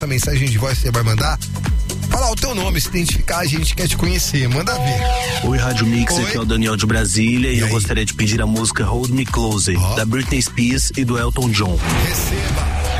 a mensagem de voz que você vai mandar, falar o teu nome, se identificar, a gente quer te conhecer, manda ver. Oi, Rádio Mix, aqui é o Daniel de Brasília e eu aí? gostaria de pedir a música Hold Me Closer, da Britney Spears e do Elton John. Receba.